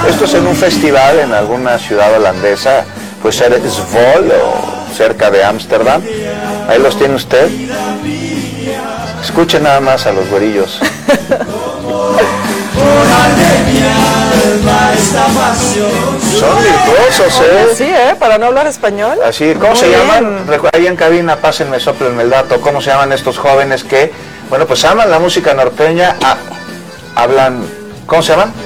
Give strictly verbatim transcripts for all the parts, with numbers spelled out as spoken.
Esto es en un festival en alguna ciudad holandesa, puede ser Zwolle o cerca de Ámsterdam. Ahí los tiene usted. Escuchen nada más a los güerillos. Son virtuosos, ¿eh? Sí, ¿eh? Para no hablar español. Así, ¿cómo Muy se bien. llaman? Ahí en cabina, pásenme, soplenme el dato. ¿Cómo se llaman estos jóvenes que, bueno, pues aman la música norteña, a, hablan, ¿cómo se llaman?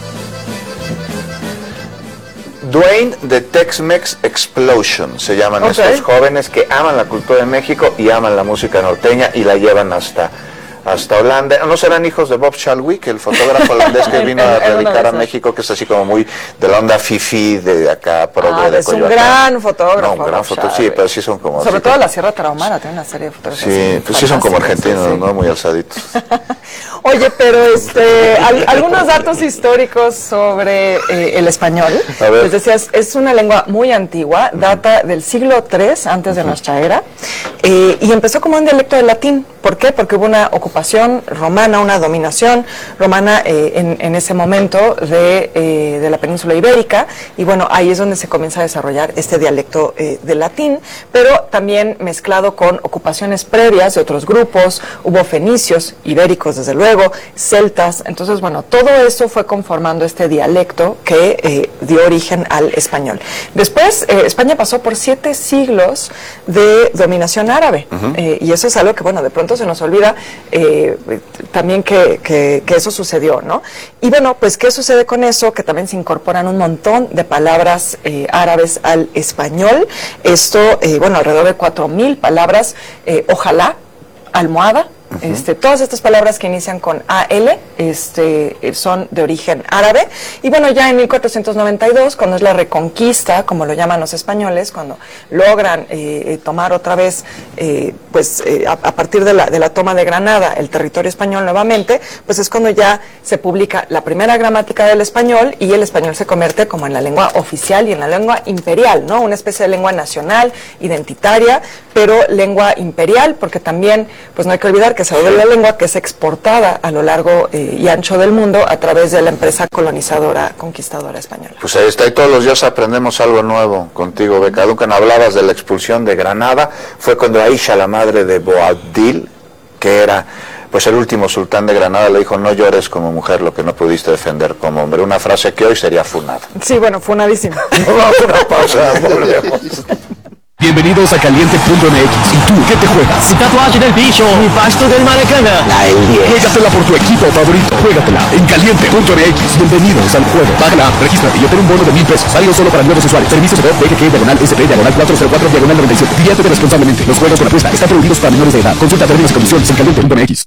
Dwayne de Tex-Mex Explosion se llaman okay. Estos jóvenes que aman la cultura de México y aman la música norteña y la llevan hasta hasta Holanda. ¿No serán hijos de Bob Chalwick, el fotógrafo holandés que vino a radicar a México, que es así como muy de la onda fifi de acá, pro ah, de es un gran fotógrafo. No, un gran fotógrafo, sí, pero sí son como... Sobre todo la Sierra Tarahumara, tiene una serie de fotografías. Sí, pues sí son como argentinos, sí. ¿No? Muy alzaditos. Oye, pero este, al, algunos datos históricos sobre eh, el español. Les decías, es una lengua muy antigua, data del siglo tres antes de nuestra era, eh, y empezó como un dialecto del latín. ¿Por qué? Porque hubo una ocupación romana, una dominación romana eh, en, en ese momento de, eh, de la península ibérica, y bueno, ahí es donde se comienza a desarrollar este dialecto eh, del latín, pero también mezclado con ocupaciones previas de otros grupos, hubo fenicios, ibéricos desde luego, celtas, entonces bueno, todo eso fue conformando este dialecto que eh, dio origen al español. Después, eh, España pasó por siete siglos de dominación árabe, uh-huh. eh, y eso es algo que bueno, de pronto se nos olvida eh, también que, que, que eso sucedió, ¿no? Y bueno, pues ¿qué sucede con eso? Que también se incorporan un montón de palabras eh, árabes al español. Esto, eh, bueno, alrededor de cuatro mil palabras, eh, ojalá, almohada. Uh-huh. Este, todas estas palabras que inician con A L este, son de origen árabe, y bueno, ya en mil cuatrocientos noventa y dos, cuando es la reconquista, como lo llaman los españoles, cuando logran eh, tomar otra vez, eh, pues eh, a, a partir de la, de la toma de Granada, el territorio español nuevamente, pues es cuando ya se publica la primera gramática del español, y el español se convierte como en la lengua oficial y en la lengua imperial, ¿no? Una especie de lengua nacional, identitaria, pero lengua imperial, porque también, pues no hay que olvidar que se vuelve la lengua que es exportada a lo largo eh, y ancho del mundo a través de la empresa colonizadora, conquistadora española. Pues ahí está, y todos los días aprendemos algo nuevo contigo, Beca. Duncan, hablabas de la expulsión de Granada, fue cuando Aisha, la madre de Boabdil, que era pues el último sultán de Granada, le dijo: no llores como mujer lo que no pudiste defender como hombre. Una frase que hoy sería funada. Sí, bueno, funadísima. Una pausa, volvemos. Bienvenidos a Caliente punto M X. ¿Y tú qué te juegas? Mi tatuaje del bicho, mi pasto del Maracana. La L diez. Juégatela por tu equipo favorito. Juégatela en Caliente punto M X. Bienvenidos al juego. Págala, regístrate y obtén un bono de mil pesos. Válido solo para nuevos usuarios. Servicios de B G G, diagonal S P, diagonal cuatro cero cuatro, diagonal noventa y siete. Diviértete responsablemente. Los juegos con apuesta están prohibidos para menores de edad. Consulta términos y condiciones en Caliente punto M X.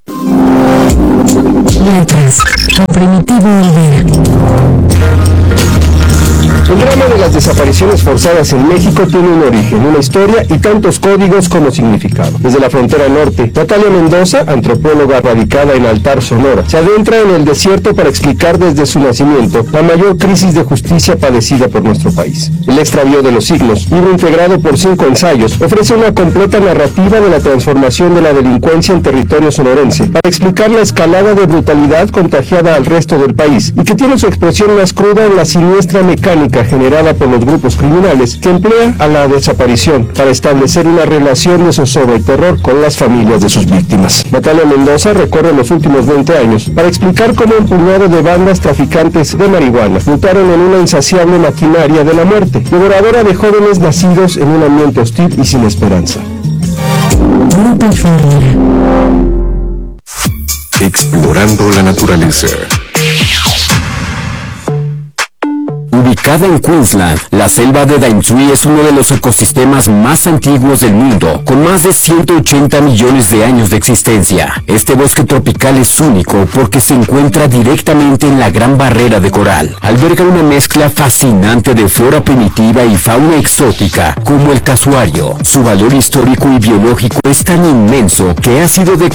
Letras, con Primitivo Olvera. El drama de las desapariciones forzadas en México tiene un origen, una historia y tantos códigos como significado. Desde la frontera norte, Natalia Mendoza, antropóloga radicada en Altar, Sonora, se adentra en el desierto para explicar desde su nacimiento la mayor crisis de justicia padecida por nuestro país. El extravío de los siglos, libro integrado por cinco ensayos, ofrece una completa narrativa de la transformación de la delincuencia en territorio sonorense para explicar la escalada de brutalidad contagiada al resto del país y que tiene su expresión más cruda en la siniestra mecánica generada por los grupos criminales que emplean a la desaparición para establecer una relación de zozobra y terror con las familias de sus víctimas. Natalia Mendoza recorre los últimos veinte años para explicar cómo un puñado de bandas traficantes de marihuana mutaron en una insaciable maquinaria de la muerte, devoradora de jóvenes nacidos en un ambiente hostil y sin esperanza. Explorando la naturaleza. Ubicada en Queensland, la selva de Daintree es uno de los ecosistemas más antiguos del mundo, con más de ciento ochenta millones de años de existencia. Este bosque tropical es único porque se encuentra directamente en la Gran Barrera de Coral. Alberga una mezcla fascinante de flora primitiva y fauna exótica, como el casuario. Su valor histórico y biológico es tan inmenso que ha sido declarado